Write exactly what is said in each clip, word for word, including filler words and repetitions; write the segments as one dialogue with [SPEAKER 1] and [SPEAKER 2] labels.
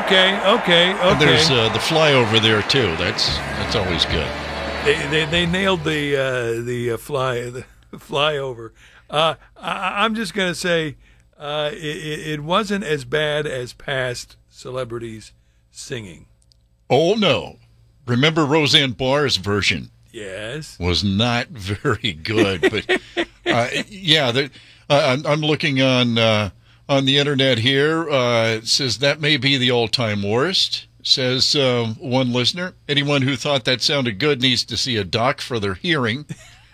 [SPEAKER 1] Okay, okay, okay.
[SPEAKER 2] And there's uh, the flyover there too. That's that's always good.
[SPEAKER 1] They they, they nailed the uh, the uh, fly the flyover. Uh, I, I'm just gonna say uh, it, it wasn't as bad as past celebrities singing.
[SPEAKER 2] Oh no! Remember Roseanne Barr's version?
[SPEAKER 1] Yes,
[SPEAKER 2] was not very good. But uh, yeah, the, uh, I'm, I'm looking on uh, on the internet here. Uh, it says that may be the all-time worst. Says uh, one listener. Anyone who thought that sounded good needs to see a doc for their hearing.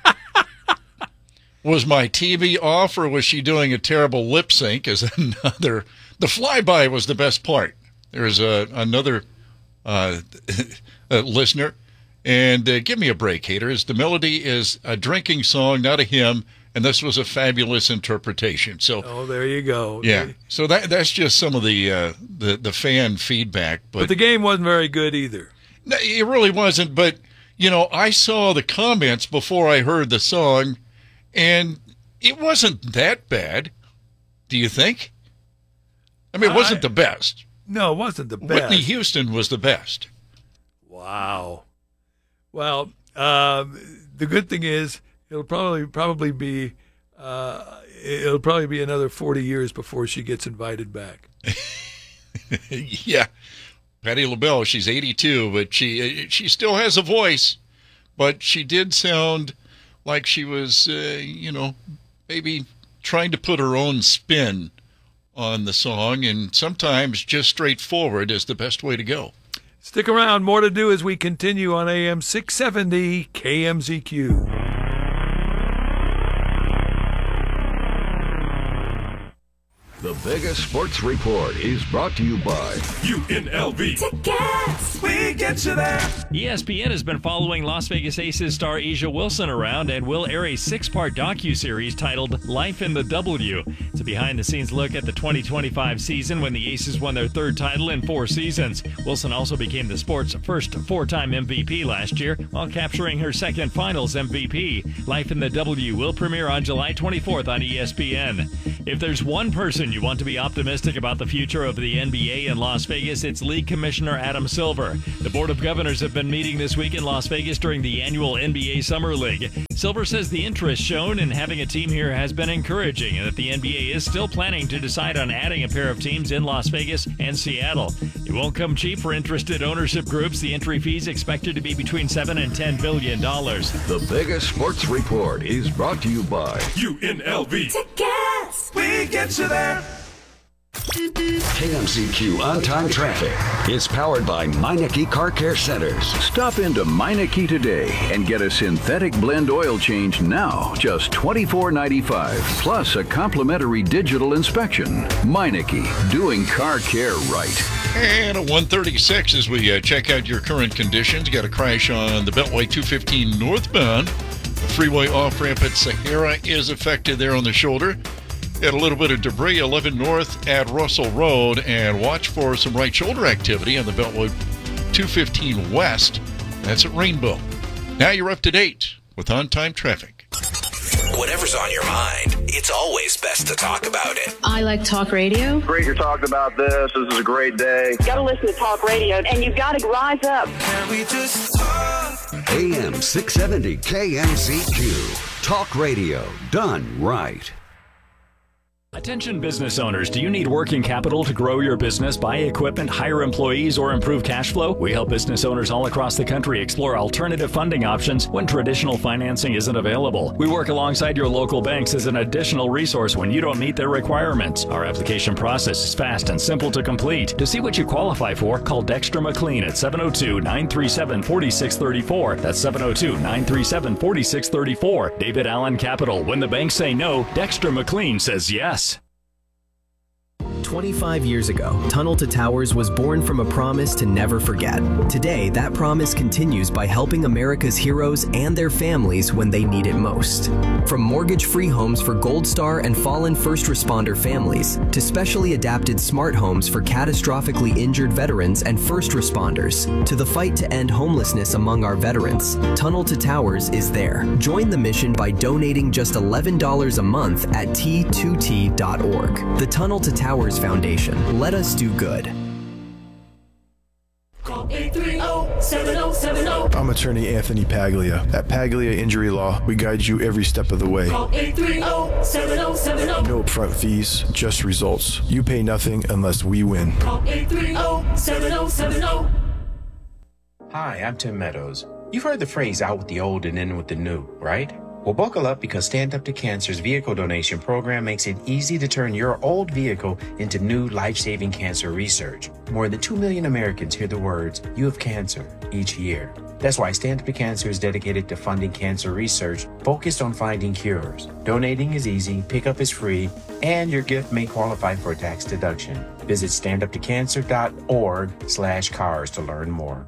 [SPEAKER 2] Was my T V off, or was she doing a terrible lip sync? Is another. The flyby was the best part. There's a, another uh, a listener, and uh, give me a break, haters. The melody is a drinking song, not a hymn, and this was a fabulous interpretation. So,
[SPEAKER 1] oh, there you go.
[SPEAKER 2] Yeah. So that that's just some of the uh, the the fan feedback. But,
[SPEAKER 1] but the game wasn't very good either.
[SPEAKER 2] No, it really wasn't. But you know, I saw the comments before I heard the song. And it wasn't that bad, do you think? I mean, it wasn't
[SPEAKER 1] I,
[SPEAKER 2] the best.
[SPEAKER 1] No, it wasn't the best.
[SPEAKER 2] Whitney Houston was the best.
[SPEAKER 1] Wow. Well, um, the good thing is it'll probably probably be uh, it'll probably be another forty years before she gets invited back.
[SPEAKER 2] Yeah, Patti LaBelle, she's eighty-two, but she she still has a voice, but she did sound like she was, uh, you know, maybe trying to put her own spin on the song, and sometimes just straightforward is the best way to go.
[SPEAKER 1] Stick around. More to do as we continue on A M six seventy K M Z Q.
[SPEAKER 3] The biggest sports report is brought to you by
[SPEAKER 4] U N L V.
[SPEAKER 5] Tickets!
[SPEAKER 4] We get you there.
[SPEAKER 6] E S P N has been following Las Vegas Aces star Asia Wilson around and will air a six-part docuseries titled Life in the W. It's a behind-the-scenes look at the twenty twenty-five season when the Aces won their third title in four seasons. Wilson also became the sport's first four-time M V P last year while capturing her second finals M V P. Life in the W will premiere on July twenty-fourth on E S P N. If there's one person you want to be optimistic about the future of the N B A in Las Vegas, it's League Commissioner Adam Silver. The Board of Governors have been meeting this week in Las Vegas during the annual N B A Summer League. Silver says the interest shown in having a team here has been encouraging and that the N B A is still planning to decide on adding a pair of teams in Las Vegas and Seattle. It won't come cheap for interested ownership groups. The entry fees expected to be between seven and ten billion dollars.
[SPEAKER 3] The biggest sports report is brought to you by
[SPEAKER 4] U N L V.
[SPEAKER 5] Tickets!
[SPEAKER 4] We get you there.
[SPEAKER 3] K M Z Q On-Time Traffic. It's powered by Meineke Car Care Centers.
[SPEAKER 7] Stop into Meineke today and get a synthetic blend oil change now, just twenty-four ninety-five, plus a complimentary digital inspection. Meineke, doing car care right.
[SPEAKER 2] And at one thirty-six, as we uh, check out your current conditions, got a crash on the Beltway two fifteen northbound. The freeway off-ramp at Sahara is affected there on the shoulder. Had a little bit of debris eleven north at Russell Road, and watch for some right shoulder activity on the Beltway two fifteen west. That's at Rainbow. Now you're up to date with on-time traffic.
[SPEAKER 8] Whatever's on your mind, it's always best to talk about it.
[SPEAKER 9] I like talk radio.
[SPEAKER 10] Great you're talking about this. This is a great day.
[SPEAKER 11] Got to listen to talk radio, and you've got to rise up.
[SPEAKER 4] Can we just talk?
[SPEAKER 3] A M six seventy K M Z Q. Talk radio done right.
[SPEAKER 6] Attention business owners, do you need working capital to grow your business, buy equipment, hire employees, or improve cash flow? We help business owners all across the country explore alternative funding options when traditional financing isn't available. We work alongside your local banks as an additional resource when you don't meet their requirements. Our application process is fast and simple to complete. To see what you qualify for, call Dexter McLean at seven oh two, nine three seven, four six three four. That's seven oh two, nine three seven, four six three four. David Allen Capital. When the banks say no, Dexter McLean says yes.
[SPEAKER 12] twenty-five years ago, Tunnel to Towers was born from a promise to never forget. Today, that promise continues by helping America's heroes and their families when they need it most. From mortgage-free homes for Gold Star and fallen first responder families, to specially adapted smart homes for catastrophically injured veterans and first responders, to the fight to end homelessness among our veterans, Tunnel to Towers is there. Join the mission by donating just eleven dollars a month at T two T dot org. The Tunnel to Towers Foundation. Let us do good.
[SPEAKER 9] I'm attorney Anthony Paglia. At Paglia Injury Law, we guide you every step of the way.
[SPEAKER 5] Call eight three zero, seven zero seven zero.
[SPEAKER 9] No upfront fees, just results. You pay nothing unless we win.
[SPEAKER 5] Call eight three zero, seven zero seven zero.
[SPEAKER 13] Hi, I'm Tim Meadows. You've heard the phrase out with the old and in with the new, right? Well, buckle up because Stand Up to Cancer's vehicle donation program makes it easy to turn your old vehicle into new life-saving cancer research. More than two million Americans hear the words, "You have cancer," each year. That's why Stand Up to Cancer is dedicated to funding cancer research focused on finding cures. Donating is easy, pickup is free, and your gift may qualify for a tax deduction. Visit standuptocancer.org slash cars to learn more.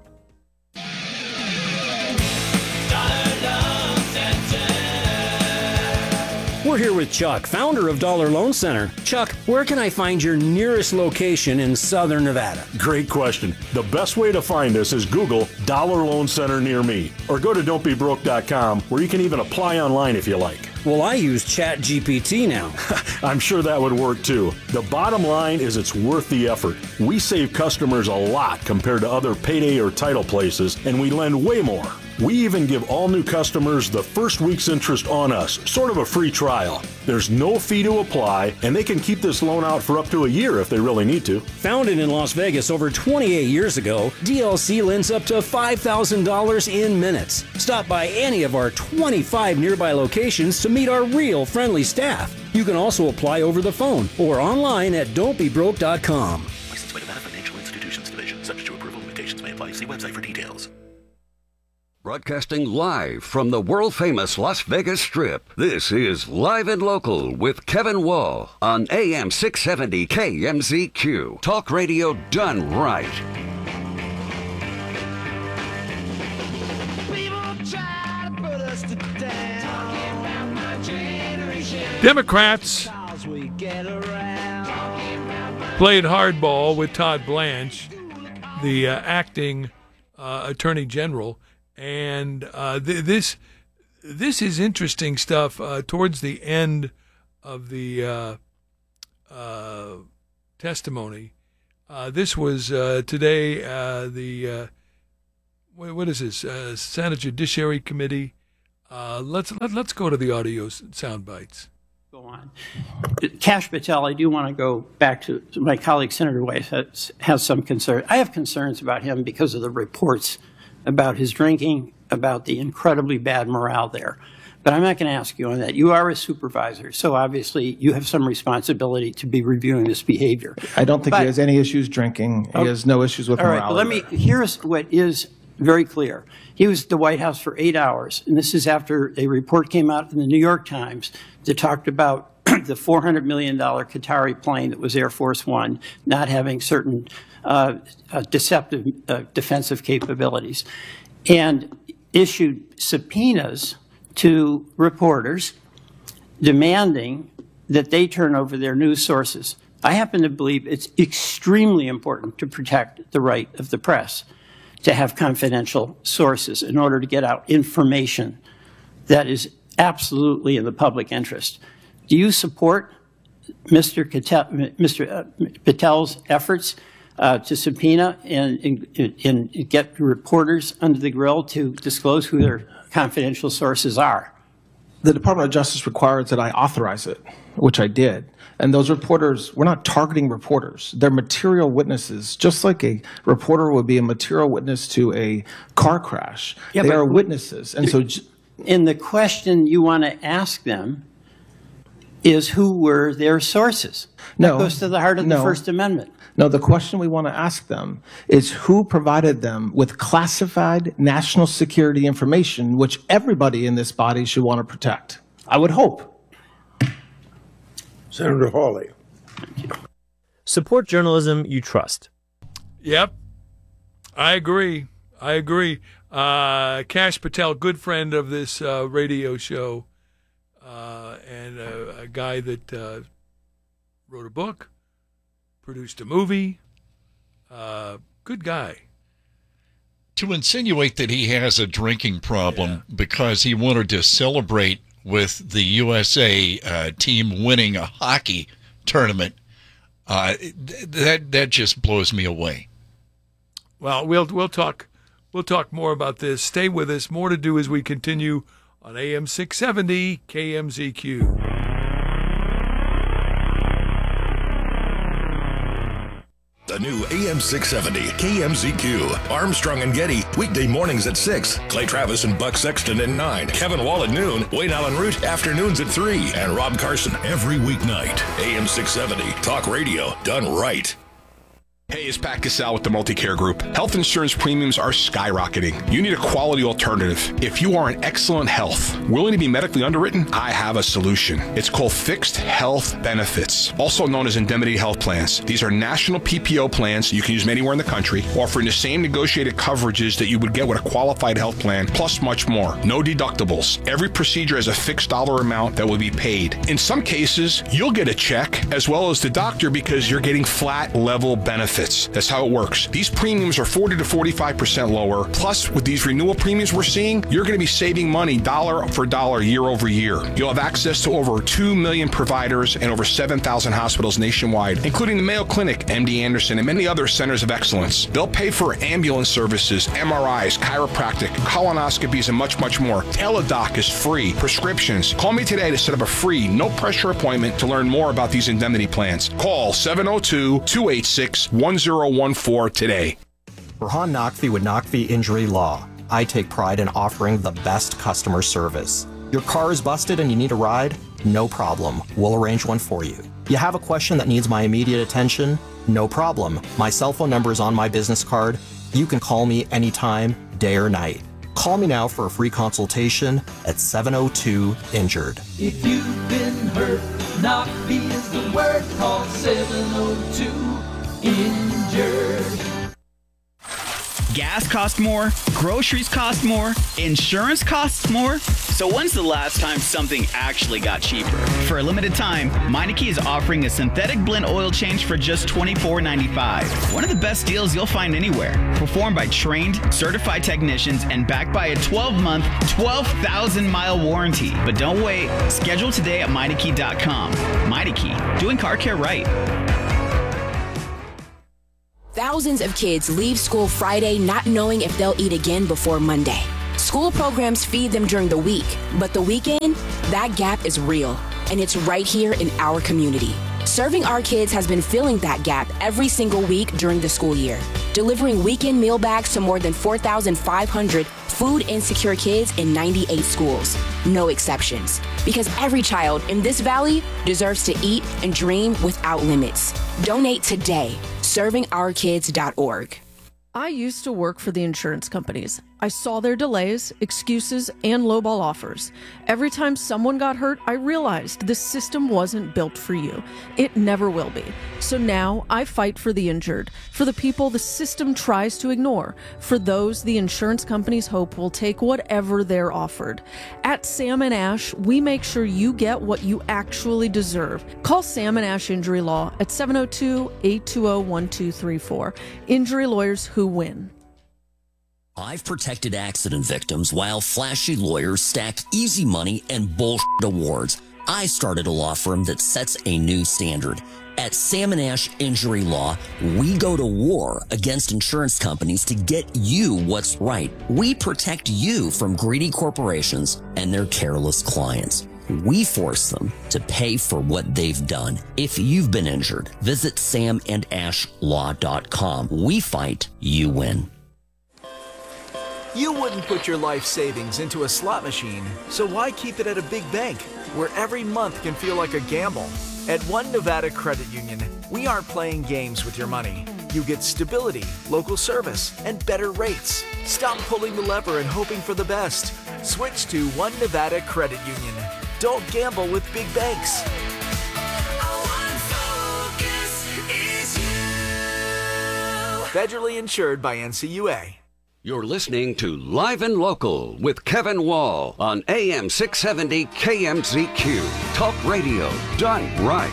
[SPEAKER 14] We're here with Chuck, founder of Dollar Loan Center. Chuck, where can I find your nearest location in Southern Nevada?
[SPEAKER 15] Great question. The best way to find us is Google Dollar Loan Center near me, or go to don't be broke dot com, where you can even apply online if you like.
[SPEAKER 14] Well, I use Chat G P T now.
[SPEAKER 15] I'm sure that would work too. The bottom line is it's worth the effort. We save customers a lot compared to other payday or title places, and we lend way more. We even give all new customers the first week's interest on us, sort of a free trial. There's no fee to apply, and they can keep this loan out for up to a year if they really need to.
[SPEAKER 14] Founded in Las Vegas over twenty-eight years ago, D L C lends up to five thousand dollars in minutes. Stop by any of our twenty-five nearby locations to meet our real friendly staff. You can also apply over the phone or online at don't be broke dot com.
[SPEAKER 16] Licensed by Nevada Financial Institutions Division. Subject to approval. Limitations may apply. See website for details.
[SPEAKER 3] Broadcasting live from the world-famous Las Vegas Strip, this is Live and Local with Kevin Wall on A M six seventy K M Z Q. Talk radio done right.
[SPEAKER 1] Democrats played hardball with Todd Blanche, the uh, acting uh, attorney general. And uh, th- this this is interesting stuff. Uh, towards the end of the uh, uh, testimony, uh, this was uh, today. Uh, the uh, what, what is this? Uh, Senate Judiciary Committee. Uh, let's let, let's go to the audio sound bites.
[SPEAKER 17] Go on. Kash Patel, I do want to go back to, to my colleague Senator Weiss has, has some concern. I have concerns about him because of the reports about his drinking, about the incredibly bad morale there. But I'm not going to ask you on that. You are a supervisor, so obviously you have some responsibility to be reviewing this behavior.
[SPEAKER 18] I don't think
[SPEAKER 17] but,
[SPEAKER 18] he has any issues drinking. He
[SPEAKER 17] okay.
[SPEAKER 18] has no issues with
[SPEAKER 17] all
[SPEAKER 18] morale.
[SPEAKER 17] All right, but let me, here's what is very clear. He was at the White House for eight hours, and this is after a report came out in the New York Times that talked about the four hundred million dollars Qatari plane that was Air Force One not having certain uh, uh, deceptive uh, defensive capabilities, and issued subpoenas to reporters demanding that they turn over their news sources. I happen to believe it's extremely important to protect the right of the press to have confidential sources in order to get out information that is absolutely in the public interest. Do you support Mister Catel, Mister Patel's efforts uh, to subpoena and, and, and get reporters under the grill to disclose who their confidential sources are?
[SPEAKER 18] The Department of Justice requires that I authorize it, which I did. And those reporters, we're not targeting reporters. They're material witnesses, just like a reporter would be a material witness to a car crash. Yeah, they are witnesses. And so,
[SPEAKER 17] and the question you want to ask them is who were their sources?
[SPEAKER 18] No,
[SPEAKER 17] that goes to the heart of
[SPEAKER 18] no,
[SPEAKER 17] the First Amendment.
[SPEAKER 18] No, the question we want to ask them is who provided them with classified national security information, which everybody in this body should want to protect. I would hope.
[SPEAKER 19] Senator Hawley.
[SPEAKER 20] Support journalism you trust.
[SPEAKER 1] Yep. I agree. I agree. Uh, Kash Patel, good friend of this uh, radio show, uh, and uh, a guy that uh, wrote a book, produced a movie. Uh, good guy.
[SPEAKER 2] To insinuate that he has a drinking problem yeah. because he wanted to celebrate with the U S A uh, team winning a hockey tournament, uh, th- that that just blows me away.
[SPEAKER 1] Well, we'll we'll talk We'll talk more about this. Stay with us. More to do as we continue on A M six seventy K M Z Q.
[SPEAKER 19] The new A M six seventy K M Z Q. Armstrong and Getty, weekday mornings at six. Clay Travis and Buck Sexton at nine. Kevin Wall at noon. Wayne Allen Root, afternoons at three. And Rob Carson every weeknight. A M six seventy, talk radio done right.
[SPEAKER 21] Hey, it's Pat Cassell with the Multicare Group. Health insurance premiums are skyrocketing. You need a quality alternative. If you are in excellent health, willing to be medically underwritten, I have a solution. It's called Fixed Health Benefits, also known as Indemnity Health Plans. These are national P P O plans you can use anywhere in the country, offering the same negotiated coverages that you would get with a qualified health plan, plus much more. No deductibles. Every procedure has a fixed dollar amount that will be paid. In some cases, you'll get a check as well as the doctor because you're getting flat level benefits. That's how it works. These premiums are forty to forty-five percent lower. Plus, with these renewal premiums we're seeing, you're going to be saving money dollar for dollar year over year. You'll have access to over two million providers and over seven thousand hospitals nationwide, including the Mayo Clinic, M D Anderson, and many other centers of excellence. They'll pay for ambulance services, M R Is, chiropractic, colonoscopies, and much, much more. Teladoc is free. Prescriptions. Call me today to set up a free, no-pressure appointment to learn more about these indemnity plans. Call seven oh two, two eight six, one oh one four today.
[SPEAKER 22] Burhan Naqvi with Naqvi Injury Law. I take pride in offering the best customer service. Your car is busted and you need a ride? No problem. We'll arrange one for you. You have a question that needs my immediate attention? No problem. My cell phone number is on my business card. You can call me anytime, day or night. Call me now for a free consultation at seven oh two injured.
[SPEAKER 5] If you've been hurt, Naqvi is the word. Call seven oh two injured.
[SPEAKER 23] Gas costs more, groceries cost more, insurance costs more. So when's the last time something actually got cheaper? For a limited time, Meineke is offering a synthetic blend oil change for just twenty-four ninety-five. One of the best deals you'll find anywhere. Performed by trained, certified technicians and backed by a twelve-month, twelve thousand mile warranty. But don't wait. Schedule today at Meineke dot com. Meineke, doing car care right.
[SPEAKER 24] Thousands of kids leave school Friday not knowing if they'll eat again before Monday. School programs feed them during the week, but the weekend, that gap is real, and it's right here in our community. Serving Our Kids has been filling that gap every single week during the school year, delivering weekend meal bags to more than four thousand five hundred food insecure kids in ninety-eight schools. No exceptions, because every child in this valley deserves to eat and dream without limits. Donate today. serving our kids dot org.
[SPEAKER 25] I used to work for the insurance companies. I saw their delays, excuses, and lowball offers. Every time someone got hurt, I realized this system wasn't built for you. It never will be. So now I fight for the injured, for the people the system tries to ignore, for those the insurance companies hope will take whatever they're offered. At Sam and Ash, we make sure you get what you actually deserve. Call Sam and Ash Injury Law at seven oh two, eight two oh, one two three four. Injury lawyers who win.
[SPEAKER 26] I've protected accident victims while flashy lawyers stack easy money and bullshit awards. I started a law firm that sets a new standard. At Sam and Ash Injury Law, we go to war against insurance companies to get you what's right. We protect you from greedy corporations and their careless clients. We force them to pay for what they've done. If you've been injured, visit sam and ash law dot com. We fight, you win.
[SPEAKER 27] You wouldn't put your life savings into a slot machine, so why keep it at a big bank where every month can feel like a gamble? At One Nevada Credit Union, we aren't playing games with your money. You get stability, local service, and better rates. Stop pulling the lever and hoping for the best. Switch to One Nevada Credit Union. Don't gamble with big banks. Federally insured by N C U A.
[SPEAKER 3] You're listening to Live and Local with Kevin Wall on A M six seventy K M Z Q. Talk radio done right.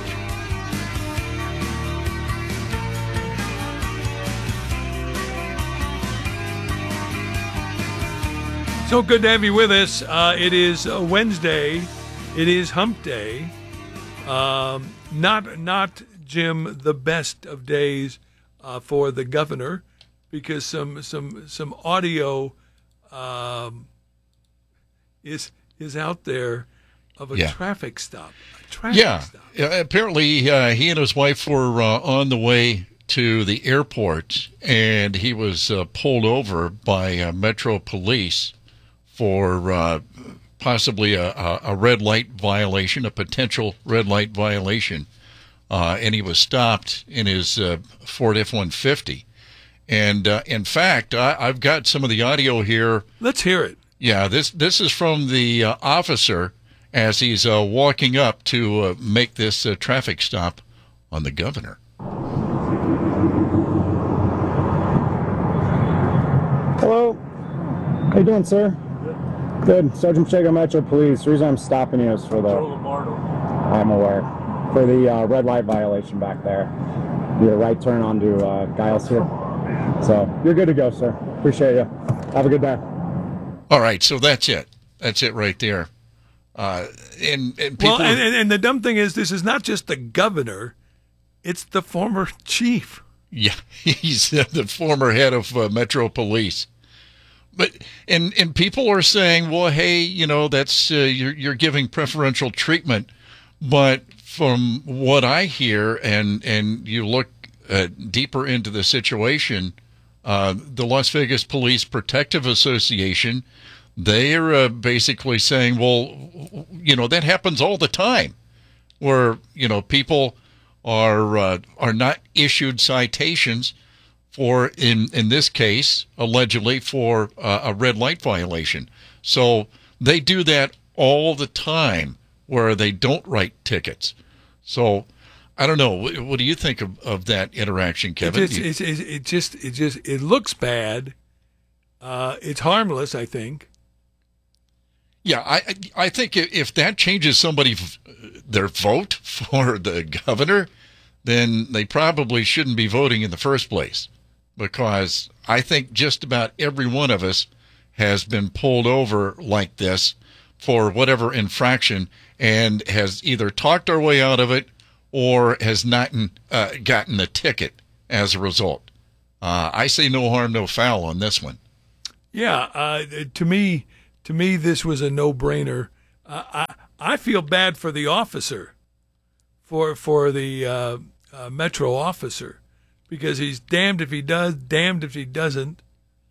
[SPEAKER 1] So good to have you with us. Uh, it is uh, Wednesday. It is Hump Day. Um, not, not Jim, the best of days uh, for the governor. because some some some audio um, is is out there of a
[SPEAKER 2] Yeah.
[SPEAKER 1] traffic stop. A traffic
[SPEAKER 2] Yeah.
[SPEAKER 1] stop.
[SPEAKER 2] Yeah, apparently, uh, he and his wife were uh, on the way to the airport, and he was uh, pulled over by uh, Metro Police for uh, possibly a, a, a red light violation, a potential red light violation. Uh, and he was stopped in his uh, Ford F one fifty. And uh, in fact, I, I've got some of the audio here.
[SPEAKER 1] Let's hear it.
[SPEAKER 2] Yeah, this this is from the uh, officer as he's uh, walking up to uh, make this uh, traffic stop on the governor.
[SPEAKER 4] Hello. How you doing, sir? Good. Sergeant Pacheco, Metro Police. The reason I'm stopping you is for the... I'm aware. For the uh, red light violation back there. Your right turn onto uh, Giles here. So, you're good to go, sir. Appreciate you. Have a good day.
[SPEAKER 2] All right, so that's it. That's it right there. Uh, and, and people...
[SPEAKER 1] Well, and, and, and the dumb thing is, this is not just the governor, it's the former chief.
[SPEAKER 2] Yeah, he's uh, the former head of uh, Metro Police. But and and people are saying, well, hey, you know, that's uh, you're you're giving preferential treatment. But from what I hear, and and you look uh, deeper into the situation, uh, the Las Vegas Police Protective Association, they are uh, basically saying, well, you know, that happens all the time, where you know people are uh, are not issued citations for, in in this case, allegedly for uh, a red light violation. So they do that all the time, where they don't write tickets. So I don't know. What, what do you think of, of that interaction, Kevin?
[SPEAKER 1] It just, it's, it's, it just, it just, it looks bad. Uh, it's harmless, I think.
[SPEAKER 2] Yeah, I I think if that changes somebody their vote for the governor, then they probably shouldn't be voting in the first place, because I think just about every one of us has been pulled over like this for whatever infraction and has either talked our way out of it or has not uh, gotten a ticket as a result. Uh, I say no harm, no foul on this one.
[SPEAKER 1] Yeah, uh, to me, to me, this was a no-brainer. Uh, I I feel bad for the officer, for for the uh, uh, Metro officer, because he's damned if he does, damned if he doesn't.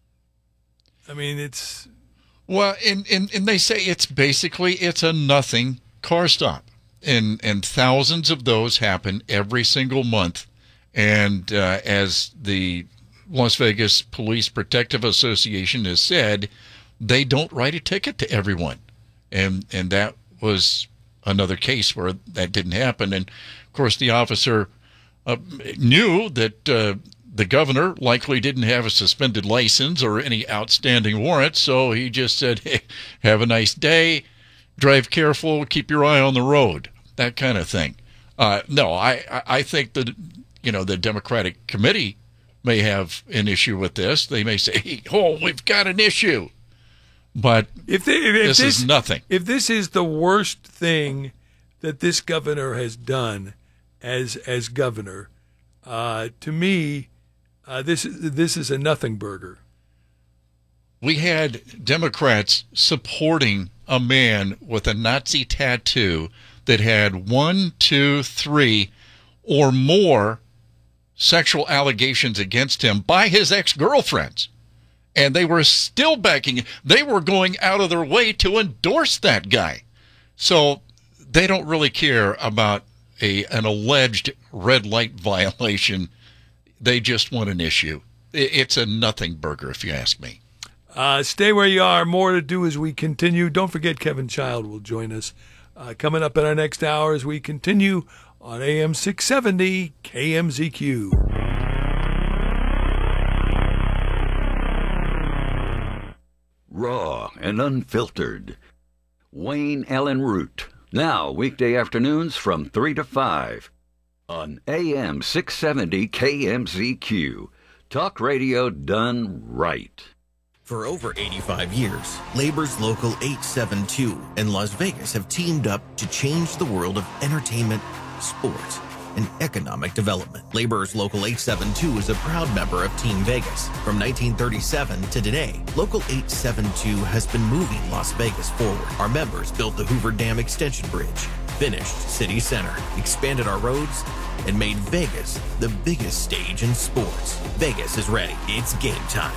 [SPEAKER 1] I mean, it's
[SPEAKER 2] well, and and, and they say it's basically it's a nothing car stop, and and thousands of those happen every single month, and uh, as the Las Vegas Police Protective Association has said, they don't write a ticket to everyone. And and that was another case where that didn't happen. And, of course, the officer uh, knew that uh, the governor likely didn't have a suspended license or any outstanding warrants, so he just said, hey, have a nice day, drive careful, keep your eye on the road, that kind of thing. Uh, no, I, I think that, you know, the Democratic committee may have an issue with this. They may say, oh, we've got an issue. But
[SPEAKER 1] if, they, if, if
[SPEAKER 2] this, this is nothing.
[SPEAKER 1] If this is the worst thing that this governor has done as as governor, uh, to me, uh, this this is a nothing burger.
[SPEAKER 2] We had Democrats supporting a man with a Nazi tattoo that had one, two, three, or more sexual allegations against him by his ex-girlfriends. And they were still backing. They were going out of their way to endorse that guy. So they don't really care about a an alleged red light violation. They just want an issue. It's a nothing burger, if you ask me.
[SPEAKER 1] Uh, stay where you are. More to do as we continue. Don't forget Kevin Child will join us uh, coming up in our next hour as we continue on A M six seventy K M Z Q.
[SPEAKER 3] Raw and unfiltered. Wayne Allen Root. Now, weekday afternoons from three to five on A M six seventy K M Z Q. Talk radio done right.
[SPEAKER 6] For over eighty-five years, Labor's Local eight seventy-two in Las Vegas have teamed up to change the world of entertainment, sports, and economic development. Laborers Local eight seventy-two is a proud member of Team Vegas. From nineteen thirty-seven to today, Local eight seventy-two has been moving Las Vegas forward. Our members built the Hoover Dam Extension Bridge, finished City Center, expanded our roads, and made Vegas the biggest stage in sports. Vegas is ready. It's game time.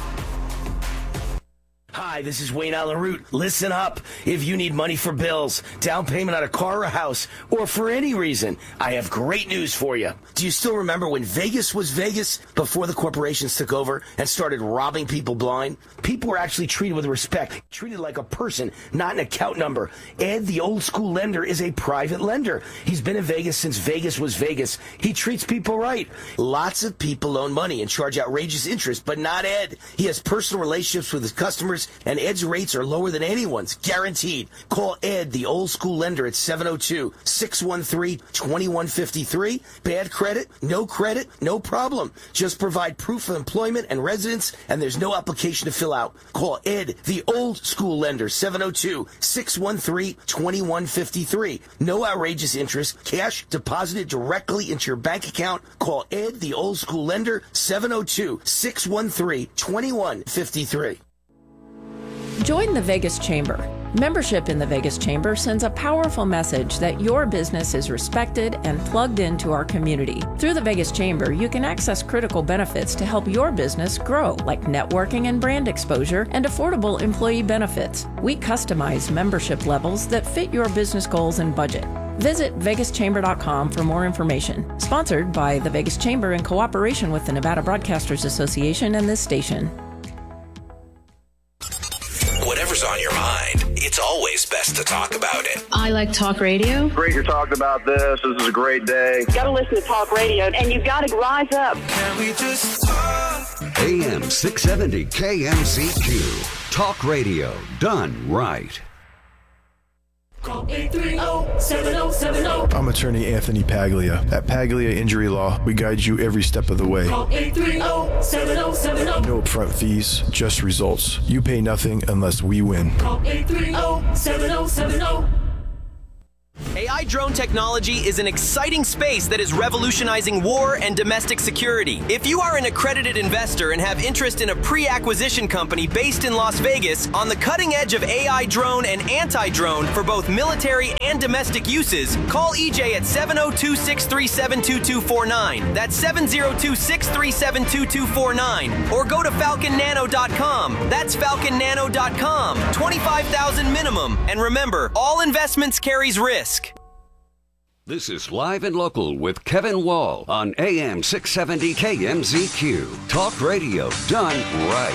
[SPEAKER 7] Hi, this is Wayne Allen Root. Listen up. If you need money for bills, down payment on a car or a house, or for any reason, I have great news for you. Do you still remember when Vegas was Vegas before the corporations took over and started robbing people blind? People were actually treated with respect, treated like a person, not an account number. Ed, the old school lender, is a private lender. He's been in Vegas since Vegas was Vegas. He treats people right. Lots of people loan money and charge outrageous interest, but not Ed. He has personal relationships with his customers, and Ed's rates are lower than anyone's, guaranteed. Call Ed, the old school lender, at seven oh two, six one three, two one five three. Bad credit? No credit? No problem. Just provide proof of employment and residence, and there's no application to fill out. Call Ed, the old school lender, seven oh two, six one three, two one five three. No outrageous interest. Cash deposited directly into your bank account. Call Ed, the old school lender, seven oh two, six one three, two one five three.
[SPEAKER 8] Join the Vegas Chamber. Membership in the Vegas Chamber sends a powerful message that your business is respected and plugged into our community. Through the Vegas Chamber, you can access critical benefits to help your business grow, like networking and brand exposure and affordable employee benefits. We customize membership levels that fit your business goals and budget. Visit vegas chamber dot com for more information. Sponsored by the Vegas Chamber in cooperation with the Nevada Broadcasters Association and this station.
[SPEAKER 9] Whatever's on your mind, it's always best to talk about it.
[SPEAKER 10] I like talk radio.
[SPEAKER 11] Great you're talking about this. This is a great day.
[SPEAKER 12] You got to listen to talk radio, and you've got to rise up.
[SPEAKER 11] Can we just talk?
[SPEAKER 3] A M six seventy K M Z Q. Talk radio done right.
[SPEAKER 5] Call eight three zero, seven zero seven zero.
[SPEAKER 13] I'm attorney Anthony Paglia. At Paglia Injury Law, we guide you every step of the way.
[SPEAKER 5] Call eight three zero, seven zero seven zero.
[SPEAKER 13] No upfront fees, just results. You pay nothing unless we win.
[SPEAKER 5] Call eight three zero, seven zero seven zero.
[SPEAKER 28] A I drone technology is an exciting space that is revolutionizing war and domestic security. If you are an accredited investor and have interest in a pre-acquisition company based in Las Vegas on the cutting edge of A I drone and anti-drone for both military and domestic uses, call E J at seven oh two, six three seven, two two four nine. That's seven oh two, six three seven, two two four nine. Or go to falcon nano dot com. That's falcon nano dot com. twenty-five thousand minimum. And remember, all investments carries risk.
[SPEAKER 3] This is Live and Local with Kevin Wall on A M six seventy K M Z Q. Talk radio done right.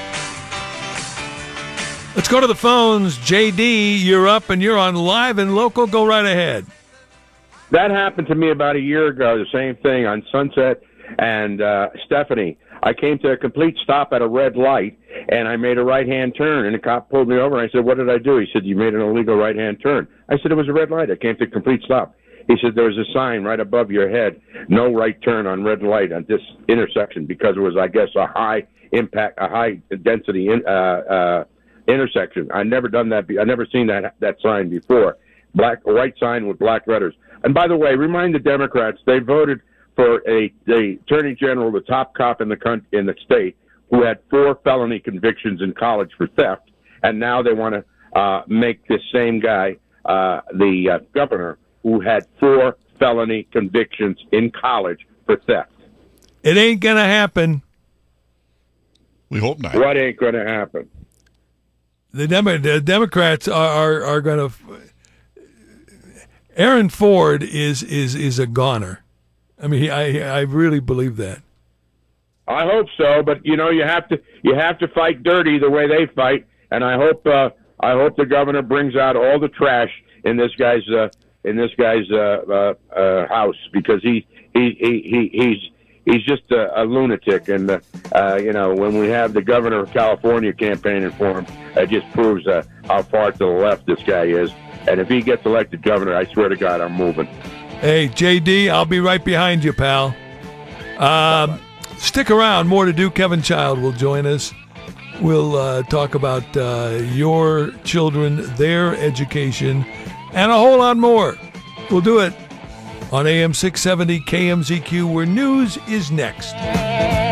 [SPEAKER 1] Let's go to the phones. J D, you're up and you're on Live and Local. Go right ahead.
[SPEAKER 29] That happened to me about a year ago, the same thing on Sunset and uh, Stephanie. I came to a complete stop at a red light, and I made a right-hand turn, and the cop pulled me over, and I said, what did I do? He said, you made an illegal right-hand turn. I said, it was a red light. I came to a complete stop. He said, there was a sign right above your head, no right turn on red light at this intersection, because it was, I guess, a high impact, a high density in, uh, uh, intersection. I never done that. I never seen that that sign before. Black, a white sign with black letters. And by the way, remind the Democrats they voted for a the attorney general, the top cop in the country, in the state, who had four felony convictions in college for theft, and now they want to uh, make this same guy uh, the uh, governor, who had four felony convictions in college for theft.
[SPEAKER 1] It ain't going to happen.
[SPEAKER 2] We hope not.
[SPEAKER 29] What ain't going to happen?
[SPEAKER 1] The, Demo- the Democrats are are, are going to. Aaron Ford is is is a goner. I mean, I I really believe that.
[SPEAKER 29] I hope so, but you know, you have to you have to fight dirty the way they fight, and I hope uh, I hope the governor brings out all the trash in this guy's uh, in this guy's uh, uh, uh, house, because he he he, he he's he's just a, a lunatic, and uh, uh, you know, when we have the governor of California campaigning for him, it just proves uh, how far to the left this guy is. And if he gets elected governor, I swear to God, I'm moving.
[SPEAKER 1] Hey, J D, I'll be right behind you, pal. Um, stick around. More to do. Kevin Child will join us. We'll uh, talk about uh, your children, their education, and a whole lot more. We'll do it on A M six seventy K M Z Q, where news is next.